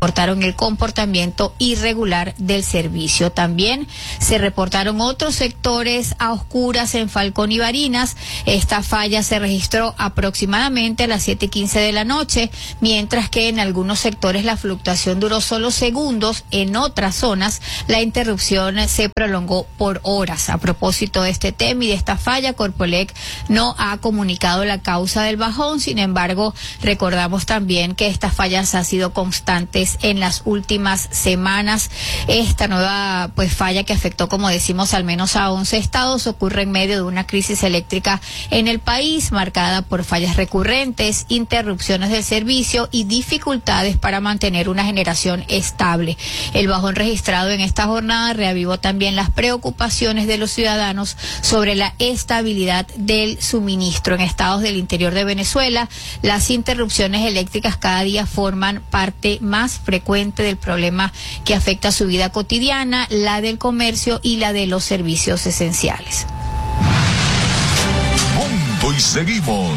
reportaron el comportamiento irregular del servicio. También se reportaron otros sectores a oscuras en Falcón y Barinas. Esta falla se registró aproximadamente a las 7:15 de la noche, mientras que en algunos sectores la fluctuación duró solo segundos. En otras zonas la interrupción se prolongó por horas. A propósito de este tema y de esta falla, Corpoelec no ha comunicado la causa del bajón. Sin embargo, recordamos también que estas fallas han sido constantes en las últimas semanas. Esta nueva falla que afectó, como decimos, al menos a 11 estados ocurre en medio de una crisis eléctrica en el país marcada por fallas recurrentes, interrupciones del servicio y dificultades para mantener una generación estable. El bajón registrado en esta jornada reavivó también las preocupaciones de los ciudadanos sobre la estabilidad del suministro. En estados del interior de Venezuela, las interrupciones eléctricas cada día forman parte más frecuente del problema que afecta su vida cotidiana, la del comercio y la de los servicios esenciales. Punto y seguimos.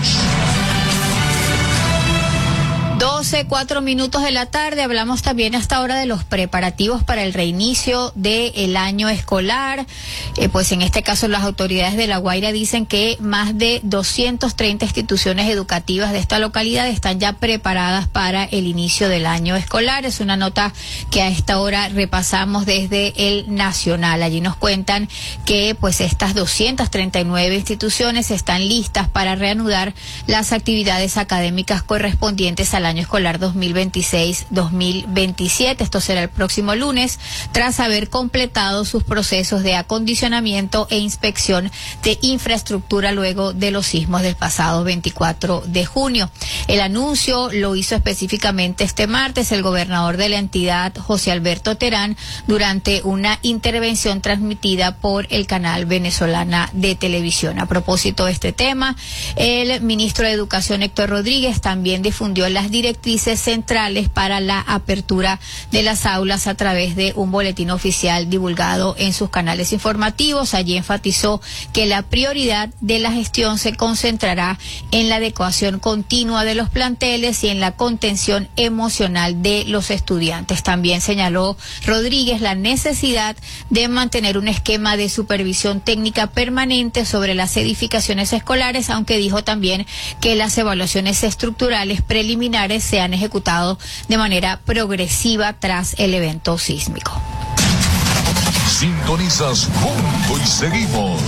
12:04 de la tarde. Hablamos también hasta ahora de los preparativos para el reinicio del año escolar. Pues en este caso las autoridades de La Guaira dicen que más de 230 instituciones educativas de esta localidad están ya preparadas para el inicio del año escolar. Es una nota que a esta hora repasamos desde el Nacional. Allí nos cuentan que pues estas 239 instituciones están listas para reanudar las actividades académicas correspondientes al año escolar 2026-2027. Esto será el próximo lunes, tras haber completado sus procesos de acondicionamiento e inspección de infraestructura luego de los sismos del pasado 24 de junio. El anuncio lo hizo específicamente este martes el gobernador de la entidad, José Alberto Terán, durante una intervención transmitida por el canal Venezolana de Televisión. A propósito de este tema, el ministro de Educación, Héctor Rodríguez, también difundió las directrices centrales para la apertura de las aulas a través de un boletín oficial divulgado en sus canales informativos. Allí enfatizó que la prioridad de la gestión se concentrará en la adecuación continua de los planteles y en la contención emocional de los estudiantes. También señaló Rodríguez la necesidad de mantener un esquema de supervisión técnica permanente sobre las edificaciones escolares, aunque dijo también que las evaluaciones estructurales preliminares se han ejecutado de manera progresiva tras el evento sísmico. Sintonizas Punto y Seguimos.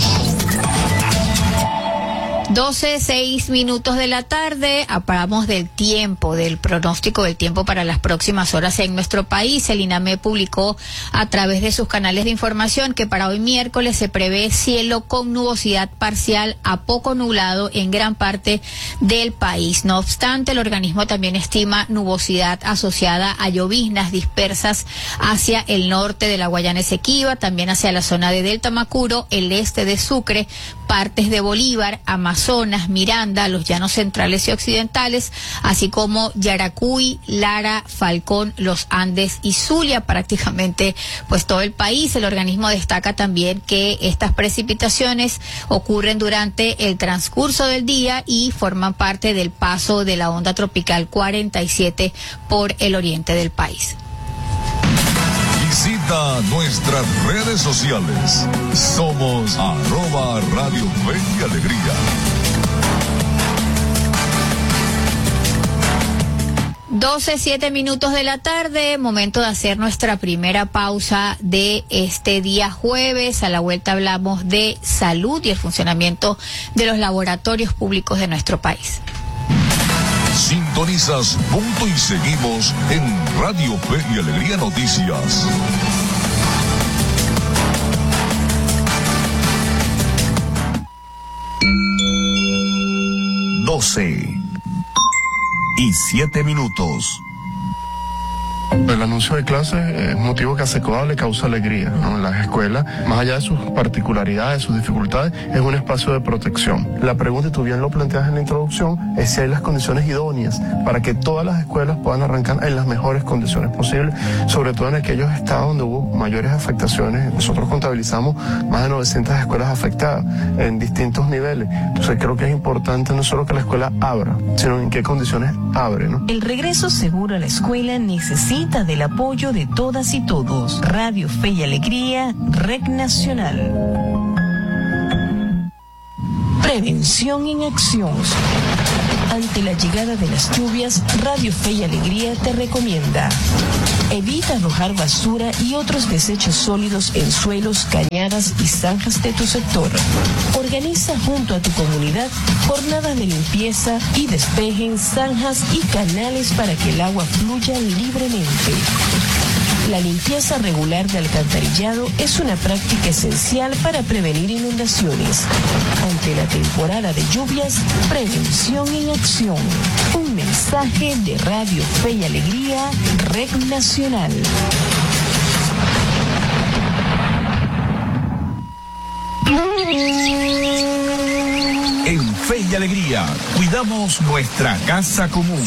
12:06 de la tarde. Hablamos del tiempo, del pronóstico del tiempo para las próximas horas en nuestro país. El INAME publicó a través de sus canales de información que para hoy miércoles se prevé cielo con nubosidad parcial a poco nublado en gran parte del país. No obstante, el organismo también estima nubosidad asociada a lloviznas dispersas hacia el norte de la Guayana Esequiba, también hacia la zona de Delta Macuro, el este de Sucre, partes de Bolívar, Amazonas, Miranda, los llanos centrales y occidentales, así como Yaracuy, Lara, Falcón, los Andes y Zulia, prácticamente pues todo el país. El organismo destaca también que estas precipitaciones ocurren durante el transcurso del día y forman parte del paso de la onda tropical 47 por el oriente del país. Visita nuestras redes sociales. Somos @Radio Fe y Alegría. 12:07 de la tarde, momento de hacer nuestra primera pausa de este día jueves. A la vuelta hablamos de salud y el funcionamiento de los laboratorios públicos de nuestro país. Sintonizas Punto y Seguimos en Radio Fe y Alegría Noticias. Doce y 7 minutos. El anuncio de clases es un motivo que a Secoa le causa alegría, ¿no? En las escuelas, más allá de sus particularidades, sus dificultades, es un espacio de protección. La pregunta, y tú bien lo planteas en la introducción, es si hay las condiciones idóneas para que todas las escuelas puedan arrancar en las mejores condiciones posibles, sobre todo en aquellos estados donde hubo mayores afectaciones. Nosotros contabilizamos más de 900 escuelas afectadas en distintos niveles. Entonces creo que es importante no solo que la escuela abra, sino en qué condiciones abre, ¿no? El regreso seguro a la escuela necesita necesita del apoyo de todas y todos. Radio Fe y Alegría, Red Nacional. Prevención en acción. Ante la llegada de las lluvias, Radio Fe y Alegría te recomienda: evita arrojar basura y otros desechos sólidos en suelos, cañadas y zanjas de tu sector. Organiza junto a tu comunidad jornadas de limpieza y despejen zanjas y canales para que el agua fluya libremente. La limpieza regular de alcantarillado es una práctica esencial para prevenir inundaciones. Ante la temporada de lluvias, prevención en acción. Un mensaje de Radio Fe y Alegría, Red Nacional. En Fe y Alegría, cuidamos nuestra casa común.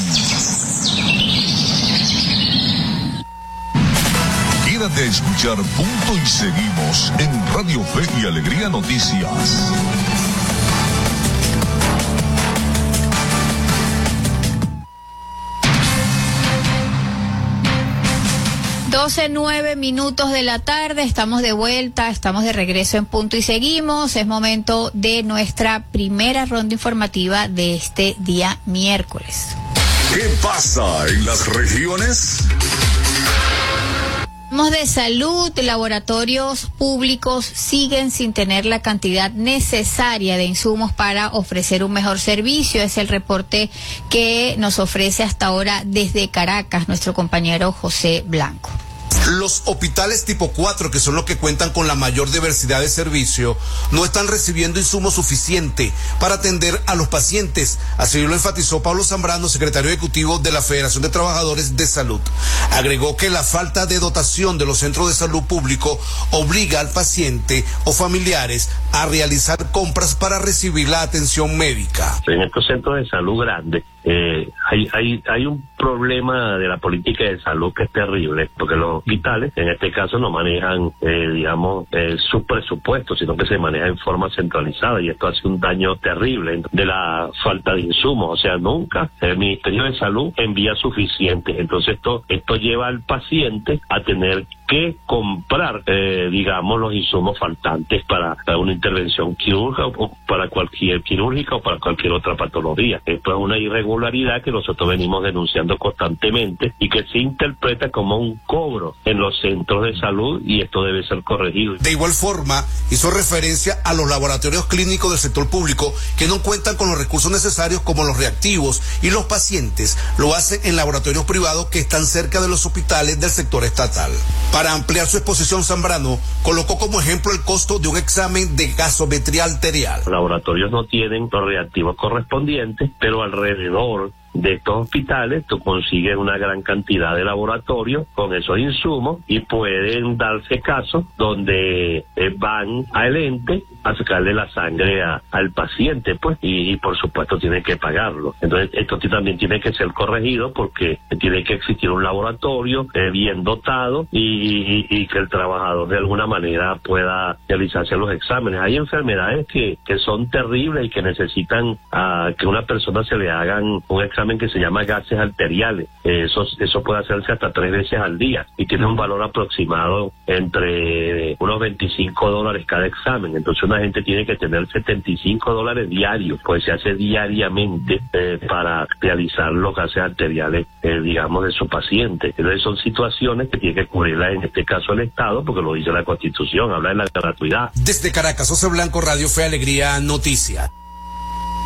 Quédate a escuchar Punto y Seguimos en Radio Fe y Alegría Noticias. Doce, 9 minutos de la tarde, estamos de vuelta, estamos de regreso en Punto y Seguimos. Es momento de nuestra primera ronda informativa de este día miércoles. ¿Qué pasa en las regiones? De salud, laboratorios públicos siguen sin tener la cantidad necesaria de insumos para ofrecer un mejor servicio. Es el reporte que nos ofrece hasta ahora desde Caracas nuestro compañero José Blanco. Los hospitales tipo 4, que son los que cuentan con la mayor diversidad de servicio, no están recibiendo insumos suficiente para atender a los pacientes. Así lo enfatizó Pablo Zambrano, secretario ejecutivo de la Federación de Trabajadores de Salud. Agregó que la falta de dotación de los centros de salud público obliga al paciente o familiares a realizar compras para recibir la atención médica. En estos centros de salud grandes hay un problema de la política de salud que es terrible, porque los hospitales en este caso no manejan sus presupuestos, sino que se maneja en forma centralizada, y esto hace un daño terrible de la falta de insumos. O sea, nunca el Ministerio de Salud envía suficiente. Entonces esto lleva al paciente a tener que comprar los insumos faltantes para una intervención quirúrgica o para cualquier otra patología. Esto es una irregularidad que nosotros venimos denunciando constantemente y que se interpreta como un cobro en los centros de salud, y esto debe ser corregido. De igual forma, hizo referencia a los laboratorios clínicos del sector público que no cuentan con los recursos necesarios como los reactivos, y los pacientes lo hacen en laboratorios privados que están cerca de los hospitales del sector estatal. Para ampliar su exposición, Zambrano colocó como ejemplo el costo de un examen de gasometría arterial. Los laboratorios no tienen los reactivos correspondientes, pero alrededor de estos hospitales tú consigues una gran cantidad de laboratorios con esos insumos, y pueden darse casos donde van al ente a sacarle la sangre al paciente, pues, y por supuesto tiene que pagarlo. Entonces esto también tiene que ser corregido, porque tiene que existir un laboratorio bien dotado y que el trabajador de alguna manera pueda realizarse los exámenes. Hay enfermedades que son terribles y que necesitan que una persona se le hagan un examen que se llama gases arteriales. Eso puede hacerse hasta 3 veces al día y tiene un valor aproximado entre unos $25 cada examen. Entonces una gente tiene que tener $75 diarios, pues se hace diariamente para realizar los gases arteriales, de su paciente. Entonces son situaciones que tiene que cubrirla, en este caso el Estado, porque lo dice la Constitución, habla de la gratuidad. Desde Caracas, José Blanco, Radio Fe Alegría Noticias.